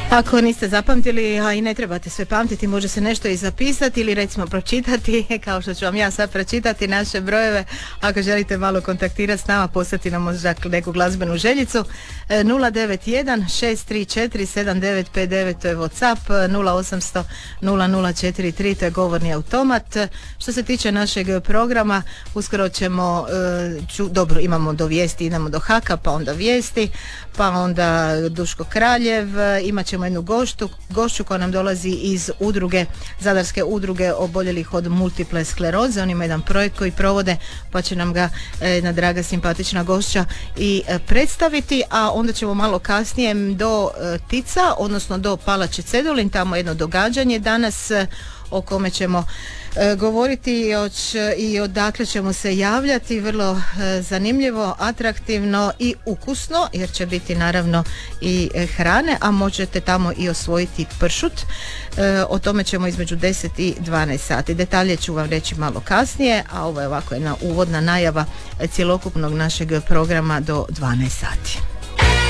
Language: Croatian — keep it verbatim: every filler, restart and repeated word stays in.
Ako niste zapamtili, a i ne trebate sve pamtiti, može se nešto i zapisati ili recimo pročitati, kao što ću vam ja sad pročitati naše brojeve. Ako želite malo kontaktirati s nama, poslati nam možda neku glazbenu željicu, nula devet jedan šest tri četiri sedam devet pet devet, to je WhatsApp, nula osamsto nula nula četiri tri, to je govorni automat. Što se tiče našeg programa, uskoro ćemo, ču, dobro, imamo do vijesti, idemo do Haka, pa onda vijesti, pa onda Duško Kraljev, imat ćemo jednu goštu, gošću koja nam dolazi iz udruge, Zadarske udruge oboljelih od multiple skleroze. On ima jedan projekt koji provode, pa će nam ga jedna draga simpatična gošća i predstaviti, a onda ćemo malo kasnije do Tica, odnosno do Palače Cedulin, tamo jedno događanje danas o kome ćemo e, govoriti i odakle ćemo se javljati. Vrlo e, zanimljivo, atraktivno i ukusno, jer će biti naravno i e, hrane, a možete tamo i osvojiti pršut. E, o tome ćemo između deset i dvanaest sati. Detalje ću vam reći malo kasnije, a ovo je ovako jedna uvodna najava cjelokupnog našeg programa do dvanaest sati.